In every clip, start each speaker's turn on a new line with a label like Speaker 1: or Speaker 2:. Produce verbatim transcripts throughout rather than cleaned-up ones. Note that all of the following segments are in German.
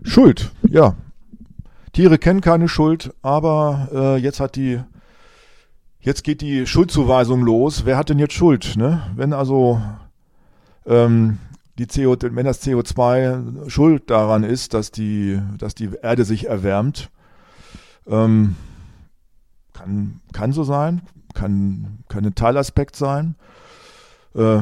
Speaker 1: Schuld, ja. Tiere kennen keine Schuld, aber äh, jetzt hat die, jetzt geht die Schuldzuweisung los. Wer hat denn jetzt Schuld? Ne? Wenn also ähm, die C O, wenn das C O zwei schuld daran ist, dass die, dass die Erde sich erwärmt, ähm, kann, kann so sein, kann, kann ein Teilaspekt sein. Äh,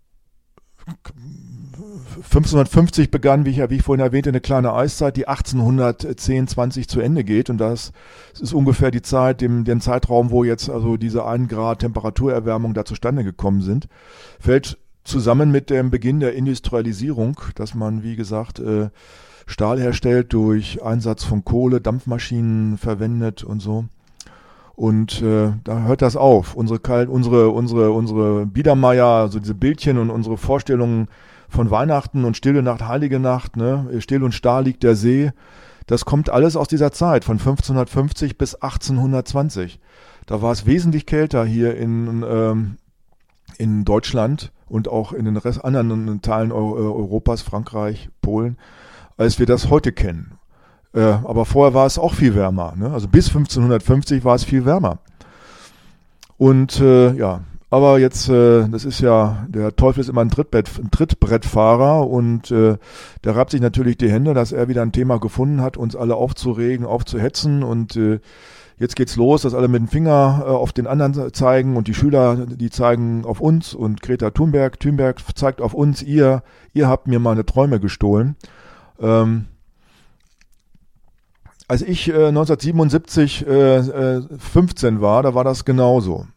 Speaker 1: fünfzehnhundertfünfzig begann, wie ich, wie ich vorhin erwähnte, eine kleine Eiszeit, die achtzehnhundertzehn, zwanzig zu Ende geht. Und das ist ungefähr die Zeit, dem, den Zeitraum, wo jetzt also diese ein Grad Temperaturerwärmung da zustande gekommen sind. Fällt zusammen mit dem Beginn der Industrialisierung, dass man, wie gesagt, äh, Stahl herstellt durch Einsatz von Kohle, Dampfmaschinen verwendet und so. Und äh, da hört das auf. Unsere, Kal- unsere, unsere, unsere Biedermeier, also diese Bildchen und unsere Vorstellungen von Weihnachten und Stille Nacht, Heilige Nacht, ne, still und starr liegt der See, das kommt alles aus dieser Zeit, von fünfzehnhundertfünfzig bis achtzehnhundertzwanzig. Da war es wesentlich kälter hier in, ähm, in Deutschland und auch in den Rest, anderen Teilen Europas, Frankreich, Polen, als wir das heute kennen. Äh, aber vorher war es auch viel wärmer, ne? Also bis fünfzehnhundertfünfzig war es viel wärmer. Und äh, ja, aber jetzt, äh, das ist ja, der Teufel ist immer ein, Trittbrett, ein Trittbrettfahrer und äh, der reibt sich natürlich die Hände, dass er wieder ein Thema gefunden hat, uns alle aufzuregen, aufzuhetzen und äh, jetzt geht's los, dass alle mit dem Finger äh, auf den anderen zeigen und die Schüler, die zeigen auf uns und Greta Thunberg, Thunberg zeigt auf uns, ihr, ihr habt mir meine Träume gestohlen. Ähm, als ich äh, neunzehnhundertsiebenundsiebzig äh, äh, fünfzehn war, da war das genauso.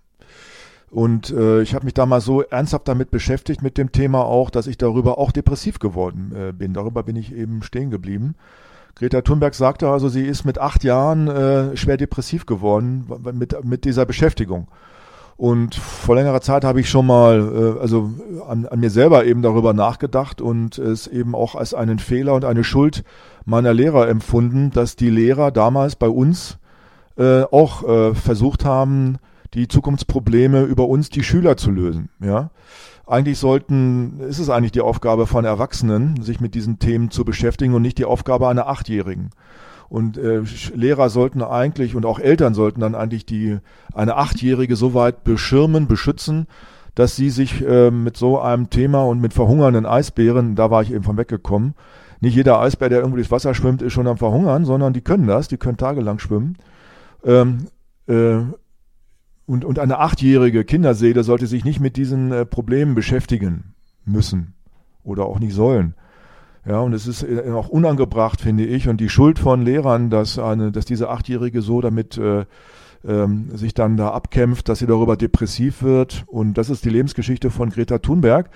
Speaker 1: Und äh, ich habe mich damals so ernsthaft damit beschäftigt, mit dem Thema auch, dass ich darüber auch depressiv geworden äh, bin. Darüber bin ich eben stehen geblieben. Greta Thunberg sagte also, sie ist mit acht Jahren äh, schwer depressiv geworden mit, mit dieser Beschäftigung. Und vor längerer Zeit habe ich schon mal äh, also an, an mir selber eben darüber nachgedacht und es eben auch als einen Fehler und eine Schuld meiner Lehrer empfunden, dass die Lehrer damals bei uns äh, auch äh, versucht haben, die Zukunftsprobleme über uns, die Schüler, zu lösen. Ja, eigentlich sollten, ist es eigentlich die Aufgabe von Erwachsenen, sich mit diesen Themen zu beschäftigen und nicht die Aufgabe einer Achtjährigen. Und äh, Lehrer sollten eigentlich und auch Eltern sollten dann eigentlich die eine Achtjährige so weit beschirmen, beschützen, dass sie sich äh, mit so einem Thema und mit verhungernden Eisbären, da war ich eben von weggekommen. Nicht jeder Eisbär, der irgendwo durchs Wasser schwimmt, ist schon am Verhungern, sondern die können das, die können tagelang schwimmen. Ähm, äh, Und, und eine achtjährige Kinderseele sollte sich nicht mit diesen äh, Problemen beschäftigen müssen oder auch nicht sollen. Ja, und es ist äh, auch unangebracht, finde ich, und die Schuld von Lehrern, dass eine, dass diese Achtjährige so damit äh, ähm, sich dann da abkämpft, dass sie darüber depressiv wird. Und das ist die Lebensgeschichte von Greta Thunberg.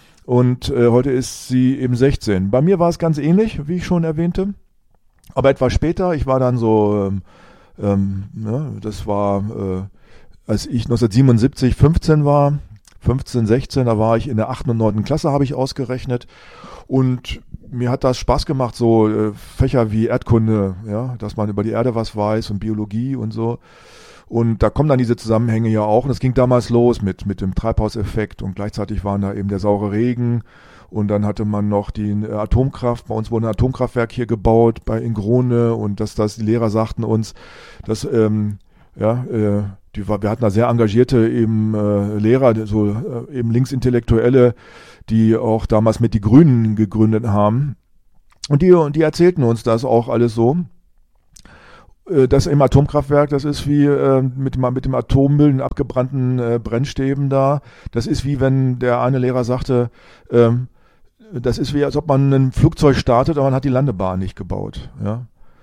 Speaker 1: Und äh, heute ist sie eben sechzehn. Bei mir war es ganz ähnlich, wie ich schon erwähnte. Aber etwas später, ich war dann so, ähm, ähm, ja, das war äh, als ich neunzehnhundertsiebenundsiebzig fünfzehn war, fünfzehn, sechzehn, da war ich in der achten und neunten Klasse, habe ich ausgerechnet. Und mir hat das Spaß gemacht, so äh, Fächer wie Erdkunde, ja, dass man über die Erde was weiß und Biologie und so. Und da kommen dann diese Zusammenhänge ja auch. Und es ging damals los mit, mit dem Treibhauseffekt und gleichzeitig waren da eben der saure Regen. Und dann hatte man noch die äh, Atomkraft. Bei uns wurde ein Atomkraftwerk hier gebaut, bei Ingrone. Und dass das, die Lehrer sagten uns, dass, ähm, ja, äh, die war, wir hatten da sehr engagierte eben äh, Lehrer, so äh, eben Linksintellektuelle, die auch damals mit die Grünen gegründet haben. Und die, und die erzählten uns das auch alles so. Äh, das im Atomkraftwerk, das ist wie äh, mit, mit dem Atommüll, den abgebrannten äh, Brennstäben da. Das ist wie wenn der eine Lehrer sagte, ähm, das ist wie, als ob man ein Flugzeug startet, aber man hat die Landebahn nicht gebaut. Ja.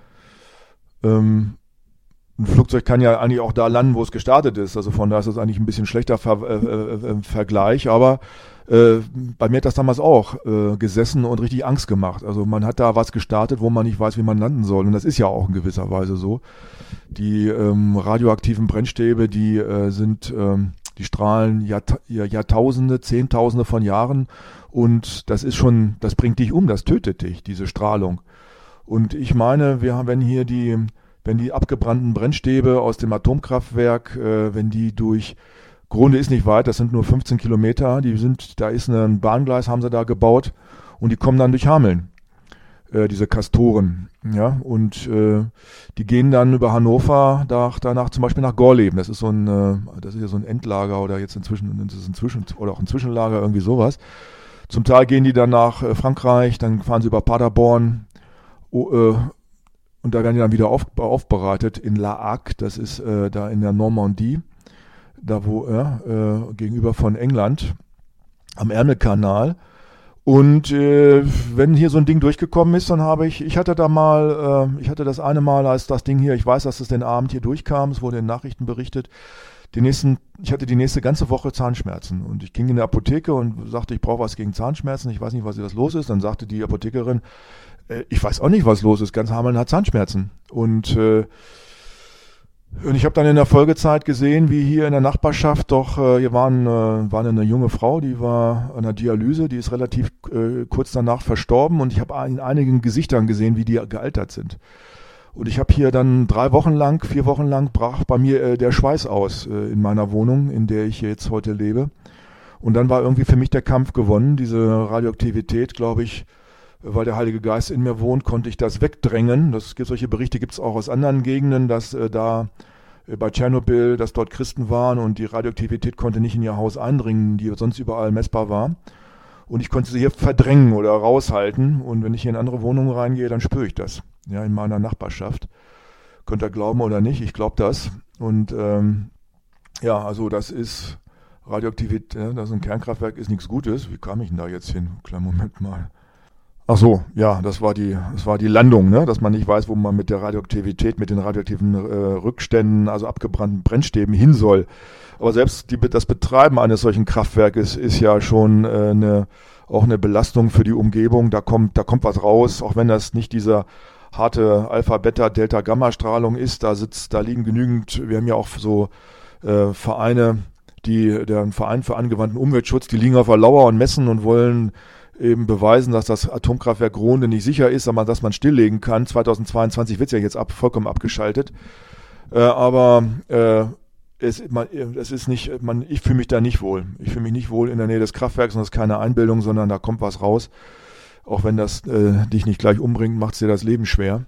Speaker 1: Ähm, Ein Flugzeug kann ja eigentlich auch da landen, wo es gestartet ist. Also von da ist das eigentlich ein bisschen schlechter Ver äh, äh, Vergleich. Aber äh, bei mir hat das damals auch äh, gesessen und richtig Angst gemacht. Also man hat da was gestartet, wo man nicht weiß, wie man landen soll. Und das ist ja auch in gewisser Weise so. Die ähm, radioaktiven Brennstäbe, die äh, sind, ähm, die strahlen Jahrta Jahrtausende, Zehntausende von Jahren. Und das ist schon, das bringt dich um, das tötet dich, diese Strahlung. Und ich meine, wir haben, wenn hier die Wenn die abgebrannten Brennstäbe aus dem Atomkraftwerk, äh, wenn die durch, Grunde ist nicht weit, das sind nur fünfzehn Kilometer, die sind, da ist ein Bahngleis, haben sie da gebaut und die kommen dann durch Hameln. äh, diese Kastoren. Ja, und äh, die gehen dann über Hannover nach, danach zum Beispiel nach Gorleben. Das ist so ein, äh, das ist ja so ein Endlager oder jetzt inzwischen, das ist inzwischen oder auch ein Zwischenlager, irgendwie sowas. Zum Teil gehen die dann nach äh, Frankreich, dann fahren sie über Paderborn oh, äh, und da werden die dann wieder auf, aufbereitet in La Hague, das ist äh, da in der Normandie, da wo ja, äh, gegenüber von England am Ärmelkanal. Und äh, wenn hier so ein Ding durchgekommen ist, dann habe ich, ich hatte da mal, äh, ich hatte das eine Mal, als das Ding hier, ich weiß, dass es den Abend hier durchkam, es wurde in Nachrichten berichtet, die nächsten, ich hatte die nächste ganze Woche Zahnschmerzen und ich ging in die Apotheke und sagte, ich brauche was gegen Zahnschmerzen, ich weiß nicht, was das los ist. Dann sagte die Apothekerin, äh, ich weiß auch nicht, was los ist, ganz Hameln hat Zahnschmerzen. Und äh, Und ich habe dann in der Folgezeit gesehen, wie hier in der Nachbarschaft doch, äh, hier waren, äh, war eine junge Frau, die war an der Dialyse, die ist relativ äh, kurz danach verstorben und ich habe in einigen Gesichtern gesehen, wie die gealtert sind. Und ich habe hier dann drei Wochen lang, vier Wochen lang brach bei mir äh, der Schweiß aus äh, in meiner Wohnung, in der ich jetzt heute lebe. Und dann war irgendwie für mich der Kampf gewonnen, diese Radioaktivität, glaube ich, weil der Heilige Geist in mir wohnt, konnte ich das wegdrängen. Das gibt, solche Berichte gibt es auch aus anderen Gegenden, dass äh, da äh, bei Tschernobyl, dass dort Christen waren und die Radioaktivität konnte nicht in ihr Haus eindringen, die sonst überall messbar war. Und ich konnte sie hier verdrängen oder raushalten. Und wenn ich hier in andere Wohnungen reingehe, dann spüre ich das. Ja, in meiner Nachbarschaft. Könnt ihr glauben oder nicht, ich glaube das. Und ähm, ja, also das ist Radioaktivität, ja, das ist ein Kernkraftwerk, ist nichts Gutes. Wie kam ich denn da jetzt hin? Kleinen Moment mal. Ach so, ja, das war die, das war die Landung, ne, dass man nicht weiß, wo man mit der Radioaktivität, mit den radioaktiven äh, Rückständen, also abgebrannten Brennstäben hin soll. Aber selbst die, das Betreiben eines solchen Kraftwerkes ist ja schon äh, eine, auch eine Belastung für die Umgebung. Da kommt, da kommt was raus, auch wenn das nicht dieser harte Alpha, Beta, Delta, Gamma-Strahlung ist. Da sitzt, da liegen genügend. Wir haben ja auch so äh, Vereine, die, der Verein für angewandten Umweltschutz, die liegen auf der Lauer und messen und wollen eben beweisen, dass das Atomkraftwerk Rohnde nicht sicher ist, aber dass man stilllegen kann. zweitausendzweiundzwanzig wird es ja jetzt ab, vollkommen abgeschaltet. Äh, aber äh, es, man, es ist nicht, man, ich fühle mich da nicht wohl. Ich fühle mich nicht wohl in der Nähe des Kraftwerks und das ist keine Einbildung, sondern da kommt was raus. Auch wenn das äh, dich nicht gleich umbringt, macht es dir das Leben schwer.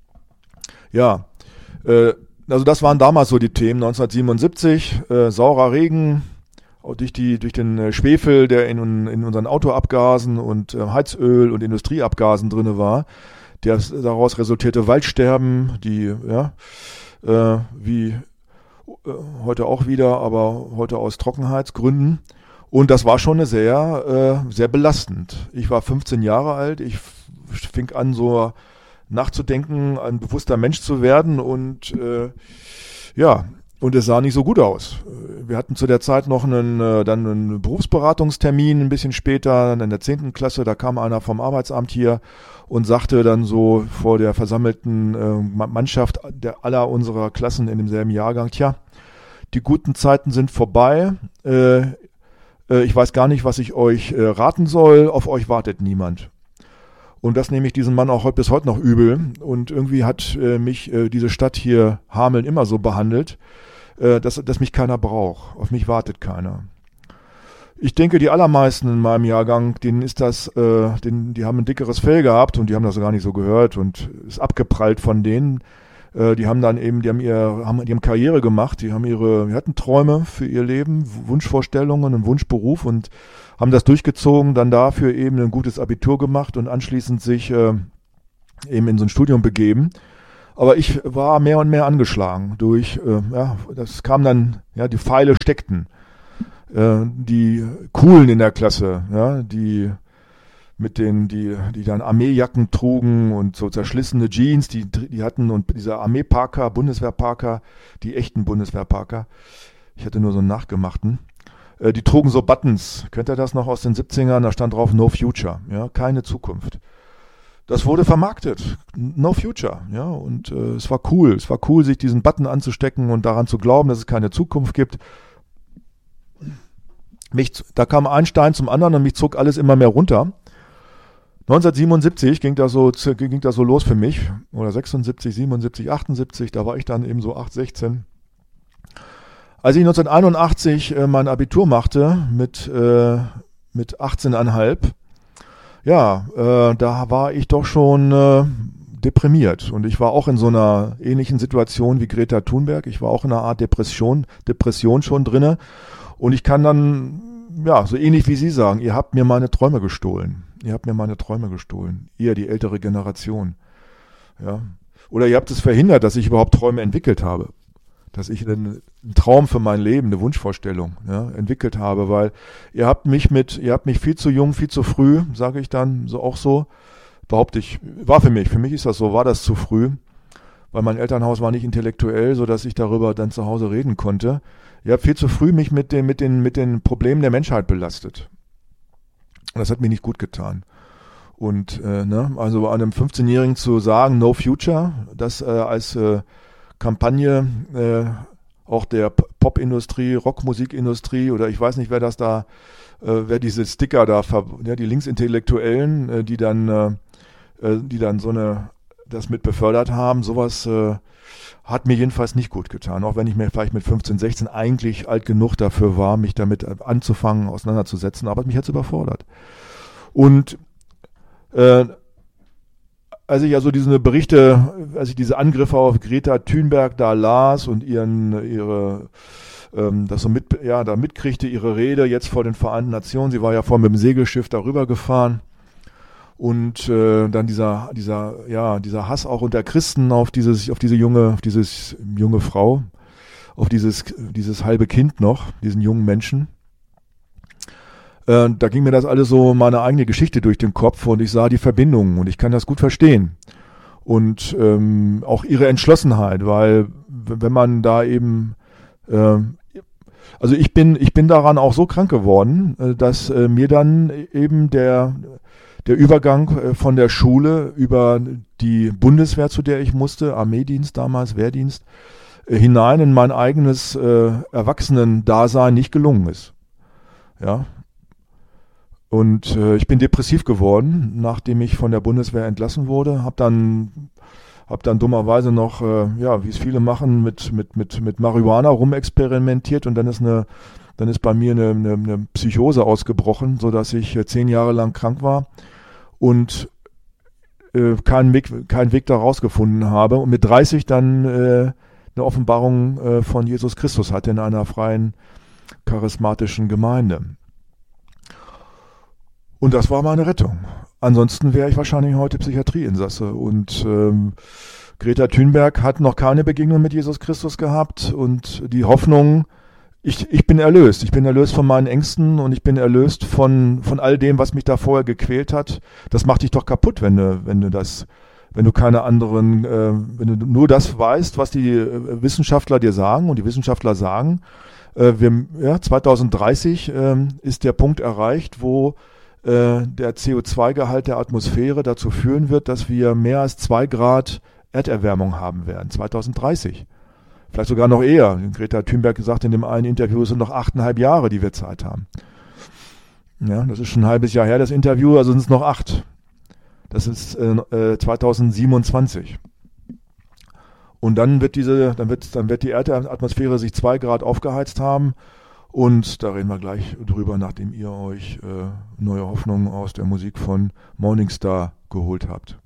Speaker 1: Ja, äh, also das waren damals so die Themen. neunzehnhundertsiebenundsiebzig, äh, saurer Regen, durch die durch den Schwefel, der in, in unseren Autoabgasen und äh, Heizöl und Industrieabgasen drinne war, der daraus resultierte Waldsterben, die ja äh, wie äh, heute auch wieder, aber heute aus Trockenheitsgründen. Und das war schon eine sehr äh, sehr belastend. Ich war fünfzehn Jahre alt, ich fing an so nachzudenken, ein bewusster Mensch zu werden und äh, ja. Und es sah nicht so gut aus. Wir hatten zu der Zeit noch einen, äh, dann einen Berufsberatungstermin, ein bisschen später, in der zehnten Klasse, da kam einer vom Arbeitsamt hier und sagte dann so vor der versammelten äh, Mannschaft der aller unserer Klassen in demselben Jahrgang, tja, die guten Zeiten sind vorbei, äh, äh, ich weiß gar nicht, was ich euch äh, raten soll, auf euch wartet niemand. Und das nehme ich diesem Mann auch heute, bis heute noch übel. Und irgendwie hat äh, mich äh, diese Stadt hier, Hameln, immer so behandelt, äh, dass, dass mich keiner braucht. Auf mich wartet keiner. Ich denke, die allermeisten in meinem Jahrgang, denen ist das, äh, denen, die haben ein dickeres Fell gehabt und die haben das gar nicht so gehört und ist abgeprallt von denen. Äh, die haben dann eben, die haben ihr, haben, die haben Karriere gemacht, die haben ihre, die hatten Träume für ihr Leben, Wunschvorstellungen, einen Wunschberuf und haben das durchgezogen, dann dafür eben ein gutes Abitur gemacht und anschließend sich äh, eben in so ein Studium begeben. Aber ich war mehr und mehr angeschlagen durch, äh, ja, das kam dann, ja, die Pfeile steckten. Äh, die Coolen in der Klasse, ja, die mit den, die, die dann Armeejacken trugen und so zerschlissene Jeans, die, die hatten und dieser Armeeparker, Bundeswehrparker, die echten Bundeswehrparker. Ich hatte nur so einen nachgemachten. Die trugen so Buttons, kennt ihr das noch aus den siebzigern? Da stand drauf No Future, ja, keine Zukunft. Das wurde vermarktet, No Future, ja, und äh, es war cool, es war cool, sich diesen Button anzustecken und daran zu glauben, dass es keine Zukunft gibt. Mich, da kam ein Stein zum anderen und mich zog alles immer mehr runter. neunzehnhundertsiebenundsiebzig ging das so, ging das so los für mich, oder sechsundsiebzig, siebenundsiebzig, achtundsiebzig, da war ich dann eben so acht, sechzehn. Als ich neunzehnhunderteinundachtzig äh, mein Abitur machte mit, äh, mit achtzehn Komma fünf, ja, äh, da war ich doch schon äh, deprimiert. Und ich war auch in so einer ähnlichen Situation wie Greta Thunberg. Ich war auch in einer Art Depression, Depression schon drinne. Und ich kann dann, ja, so ähnlich wie Sie sagen, ihr habt mir meine Träume gestohlen. Ihr habt mir meine Träume gestohlen. Ihr, die ältere Generation. Ja. Oder ihr habt es verhindert, dass ich überhaupt Träume entwickelt habe. Dass ich einen, einen Traum für mein Leben, eine Wunschvorstellung, ja, entwickelt habe, weil ihr habt mich mit, ihr habt mich viel zu jung, viel zu früh, sage ich dann, so auch so, behaupte ich, war für mich, für mich ist das so, war das zu früh, weil mein Elternhaus war nicht intellektuell, so dass ich darüber dann zu Hause reden konnte. Ihr habt viel zu früh mich mit den, mit den, mit den Problemen der Menschheit belastet. Und das hat mir nicht gut getan. Und äh, ne, also einem fünfzehnjährigen zu sagen, no future, das äh, als äh, Kampagne äh, auch der Popindustrie, Rockmusikindustrie oder ich weiß nicht, wer das da, äh, wer diese Sticker da, ja, die Linksintellektuellen, äh, die dann, äh, die dann so eine, das mit befördert haben, sowas äh, hat mir jedenfalls nicht gut getan, auch wenn ich mir vielleicht mit fünfzehn, sechzehn eigentlich alt genug dafür war, mich damit anzufangen, auseinanderzusetzen, aber mich hat's überfordert. Und äh, als ich also diese Berichte, als ich diese Angriffe auf Greta Thunberg da las und ihren, ihre, ähm, das so mit, ja, da mitkriegte, ihre Rede jetzt vor den Vereinten Nationen, sie war ja vorhin mit dem Segelschiff darüber gefahren und äh, dann dieser, dieser, ja, dieser Hass auch unter Christen auf dieses, auf diese junge, auf dieses junge Frau, auf dieses, dieses halbe Kind noch, diesen jungen Menschen. Äh, da ging mir das alles so meine eigene Geschichte durch den Kopf und ich sah die Verbindungen und ich kann das gut verstehen. Und ähm, auch ihre Entschlossenheit, weil wenn man da eben, äh, also ich bin, ich bin daran auch so krank geworden, äh, dass äh, mir dann eben der, der Übergang äh, von der Schule über die Bundeswehr, zu der ich musste, Armeedienst damals, Wehrdienst, äh, hinein in mein eigenes äh, Erwachsenen-Dasein nicht gelungen ist. Ja. Und äh, ich bin depressiv geworden, nachdem ich von der Bundeswehr entlassen wurde. Hab dann, hab dann dummerweise noch, äh, ja, wie es viele machen, mit mit mit mit Marihuana rumexperimentiert und dann ist eine, dann ist bei mir eine, eine, eine Psychose ausgebrochen, so dass ich äh, zehn Jahre lang krank war und äh, keinen Weg, keinen Weg da rausgefunden habe und mit dreißig dann äh, eine Offenbarung äh, von Jesus Christus hatte in einer freien charismatischen Gemeinde. Und das war meine Rettung. Ansonsten wäre ich wahrscheinlich heute Psychiatrieinsasse. Und ähm, Greta Thunberg hat noch keine Begegnung mit Jesus Christus gehabt. Und die Hoffnung, ich, ich bin erlöst. Ich bin erlöst von meinen Ängsten und ich bin erlöst von, von all dem, was mich da vorher gequält hat. Das macht dich doch kaputt, wenn du, wenn du das, wenn du keine anderen, äh, wenn du nur das weißt, was die äh, Wissenschaftler dir sagen. Und die Wissenschaftler sagen, äh, wir, ja, zwanzig dreißig äh, ist der Punkt erreicht, wo der C O zwei Gehalt der Atmosphäre dazu führen wird, dass wir mehr als zwei Grad Erderwärmung haben werden, zwanzig dreißig. Vielleicht sogar noch eher. Greta Thunberg gesagt in dem einen Interview, es sind noch achteinhalb Jahre, die wir Zeit haben. Ja, das ist schon ein halbes Jahr her, das Interview, also sind es noch acht. Das ist äh, zwanzig siebenundzwanzig. Und dann wird diese, dann wird, dann wird die Erdatmosphäre sich zwei Grad aufgeheizt haben. Und da reden wir gleich drüber, nachdem ihr euch äh, neue Hoffnungen aus der Musik von Morningstar geholt habt.